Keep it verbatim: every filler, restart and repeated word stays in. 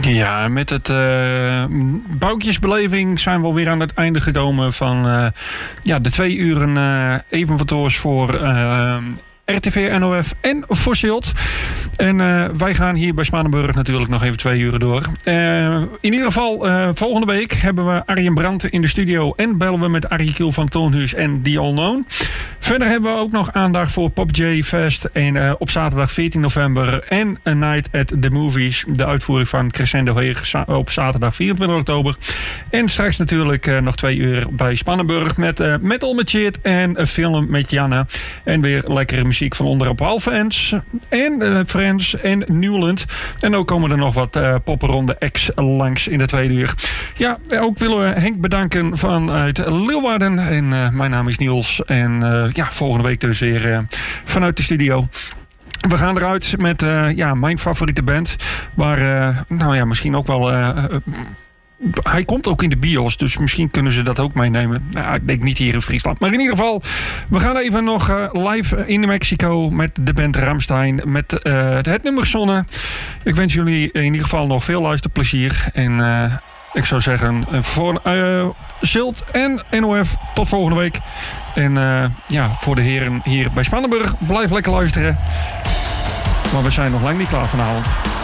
Ja, met het uh, Boukjesbeleving zijn we alweer aan het einde gekomen van uh, ja, de twee uren uh, evenvatoors voor uh, R T V, N O F en Fossilt. En uh, wij gaan hier bij Spanenburg natuurlijk nog even twee uren door. Uh, in ieder geval, uh, volgende week hebben we Arjen Brandt in de studio. En bellen we met Arie Kiel van Toonhuis en The Unknown. Verder hebben we ook nog aandacht voor Pop J Fest. En uh, op zaterdag veertien november. En A Night at the Movies. De uitvoering van Crescendo Heeg op zaterdag vierentwintig oktober. En straks natuurlijk uh, nog twee uur bij Spanenburg. Met uh, Metal met Shit en een film met Janne. En weer lekkere muziek van onderop Halfans. En uh, Friends en Newland. En ook komen er nog wat uh, poppenronde acts langs in de tweede uur. Ja, ook willen we Henk bedanken vanuit Leeuwarden. En uh, mijn naam is Niels. En uh, ja, volgende week dus weer uh, vanuit de studio. We gaan eruit met uh, ja, mijn favoriete band. Waar, uh, nou ja, misschien ook wel... Uh, uh, Hij komt ook in de bios, dus misschien kunnen ze dat ook meenemen. Nou, ik denk niet hier in Friesland. Maar in ieder geval, we gaan even nog uh, live in Mexico met de band Rammstein. Met uh, het nummer Zonne. Ik wens jullie in ieder geval nog veel luisterplezier. En uh, ik zou zeggen, voor uh, Zilt en N O F, tot volgende week. En uh, ja, voor de heren hier bij Spanenburg, blijf lekker luisteren. Maar we zijn nog lang niet klaar vanavond.